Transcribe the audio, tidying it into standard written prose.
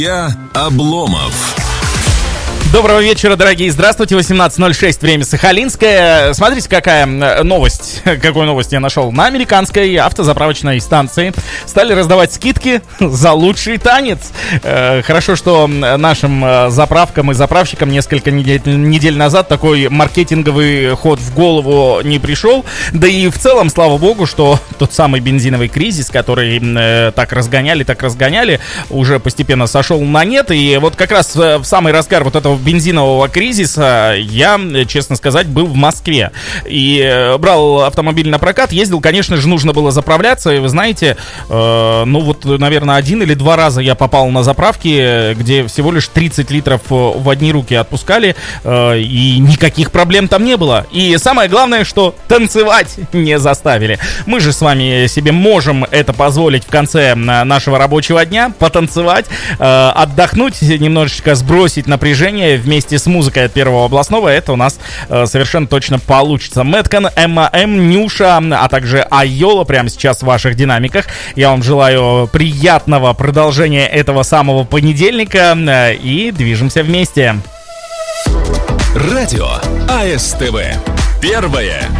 Обломов. Доброго вечера, дорогие. Здравствуйте, 18:06, время Сахалинское. Смотрите, какая новость. Какую новость я нашел. На американской автозаправочной станции стали раздавать скидки за лучший танец. Хорошо, что нашим заправкам и заправщикам несколько недель назад такой маркетинговый ход в голову не пришел. Да и в целом, слава богу, что тот самый бензиновый кризис, который так разгоняли, уже постепенно сошел на нет. И вот как раз в самый разгар вот этого бензинового кризиса я, честно сказать, был в Москве и брал автомобиль на прокат. Ездил, конечно же, нужно было заправляться. И вы знаете, наверное, 1 или 2 раза я попал на заправки, где всего лишь 30 литров в одни руки отпускали, и никаких проблем там не было. И самое главное, что танцевать не заставили. Мы же с вами себе можем это позволить в конце нашего рабочего дня, потанцевать, отдохнуть, немножечко сбросить напряжение вместе с музыкой от Первого областного. Это у нас совершенно точно получится. Мэткан, МАМ, Нюша, а также Айола прямо сейчас в ваших динамиках. Я вам желаю приятного продолжения этого самого понедельника и движемся вместе. Радио АСТВ. Первое